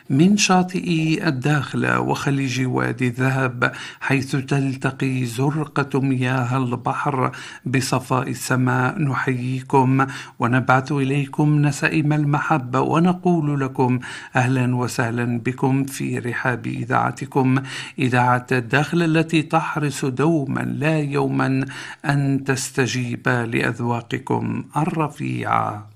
من شاطئ الداخلة وخليج وادي الذهب، حيث تلتقي زرقة مياه البحر بصفاء السماء، نحييكم ونبعث إليكم نسائم المحبة، ونقول لكم أهلا وسهلا بكم في رحاب إذاعتكم، إذاعة الداخل التي تحرص دوما لا يوما أن تستجيب لأذواقكم الرفيعة.